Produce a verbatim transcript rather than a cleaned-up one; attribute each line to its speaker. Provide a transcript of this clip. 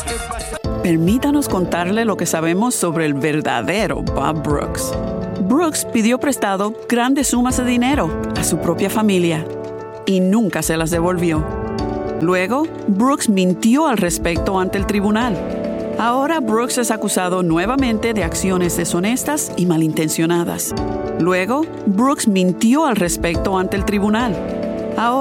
Speaker 1: Permítanos contarle lo que sabemos sobre el verdadero Bob Brooks. Brooks pidió prestado grandes sumas de dinero a su propia familia y nunca se las devolvió. Luego, Brooks mintió al respecto ante el tribunal. Ahora Brooks es acusado nuevamente de acciones deshonestas y malintencionadas. Luego, Brooks mintió al respecto ante el tribunal.